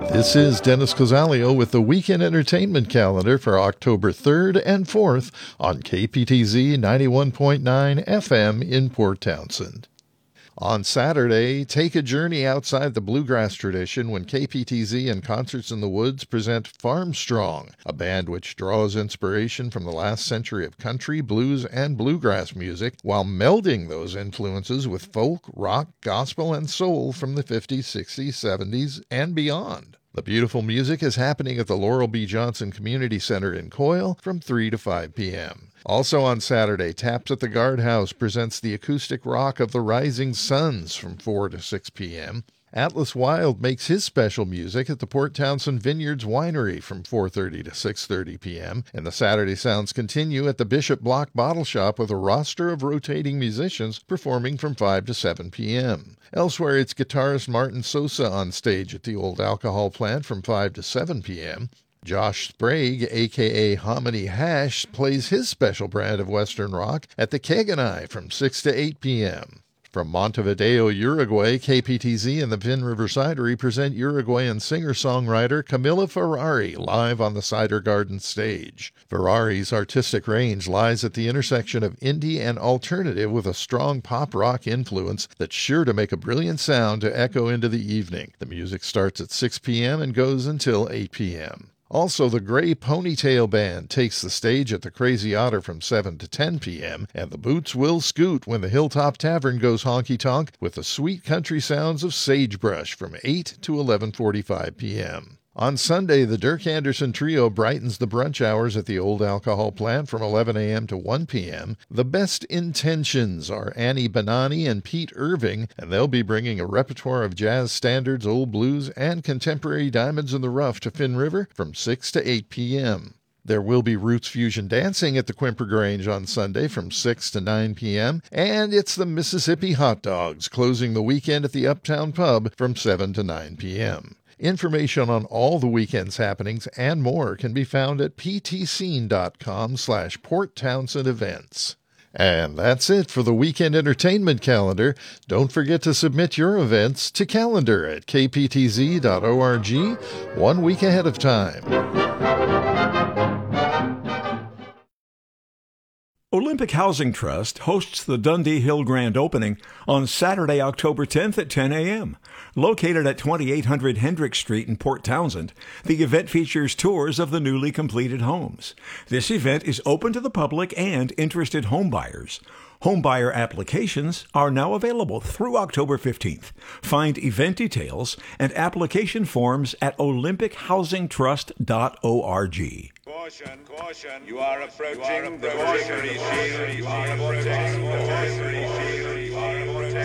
This is Dennis Cosalio with the Weekend Entertainment Calendar for October 3rd and 4th on KPTZ 91.9 FM in Port Townsend. On Saturday, take a journey outside the bluegrass tradition when KPTZ and Concerts in the Woods present Farmstrong, a band which draws inspiration from the last century of country, blues, and bluegrass music while melding those influences with folk, rock, gospel, and soul from the 50s, 60s, 70s, and beyond. The beautiful music is happening at the Laurel B. Johnson Community Center in Coyle from 3 to 5 p.m. Also on Saturday, Taps at the Guardhouse presents the acoustic rock of the Rising Suns from 4 to 6 p.m. Atlas Wild makes his special music at the Port Townsend Vineyards Winery from 4:30 to 6:30 p.m. And the Saturday Sounds continue at the Bishop Block Bottle Shop with a roster of rotating musicians performing from 5 to 7 p.m. Elsewhere, it's guitarist Martin Sosa on stage at the Old Alcohol Plant from 5 to 7 p.m. Josh Sprague, a.k.a. Hominy Hash, plays his special brand of Western rock at the Keg and I from 6 to 8 p.m. From Montevideo, Uruguay, KPTZ and the Pin River Cidery present Uruguayan singer-songwriter Camila Ferrari live on the Cider Garden stage. Ferrari's artistic range lies at the intersection of indie and alternative with a strong pop-rock influence that's sure to make a brilliant sound to echo into the evening. The music starts at 6 p.m. and goes until 8 p.m. Also, the Gray Ponytail Band takes the stage at the Crazy Otter from 7 to 10 p.m., and the Boots will scoot when the Hilltop Tavern goes honky-tonk with the sweet country sounds of Sagebrush from 8 to 11:45 p.m. On Sunday, the Dirk Anderson Trio brightens the brunch hours at the Old Alcohol Plant from 11 a.m. to 1 p.m. The Best Intentions are Annie Bonani and Pete Irving, and they'll be bringing a repertoire of jazz standards, old blues, and contemporary diamonds in the rough to Finn River from 6 to 8 p.m. There will be Roots Fusion dancing at the Quimper Grange on Sunday from 6 to 9 p.m., and it's the Mississippi Hot Dogs closing the weekend at the Uptown Pub from 7 to 9 p.m. Information on all the weekend's happenings and more can be found at ptscene.com/Port Townsend events. And that's it for the Weekend Entertainment Calendar. Don't forget to submit your events to calendar@kptz.org 1 week ahead of time. Olympic Housing Trust hosts the Dundee Hill Grand Opening on Saturday, October 10th at 10 a.m. Located at 2800 Hendrick Street in Port Townsend, the event features tours of the newly completed homes. This event is open to the public and interested homebuyers. Homebuyer applications are now available through October 15th. Find event details and application forms at olympichousingtrust.org. Caution, you are approaching the